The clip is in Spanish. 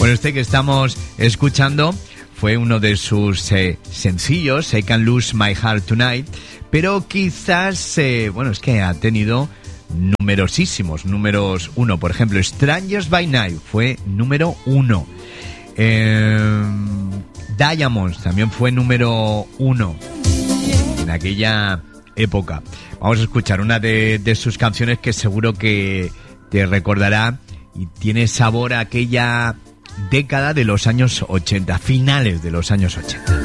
Bueno, este que estamos escuchando fue uno de sus sencillos, I Can't Lose My Heart Tonight, pero quizás, es que ha tenido numerosísimos números uno. Por ejemplo, Strangers by Night fue número 1. Diamonds también fue número 1 en aquella época. Vamos a escuchar una de sus canciones que seguro que te recordará y tiene sabor a aquella década de los años 80, finales de los años 80.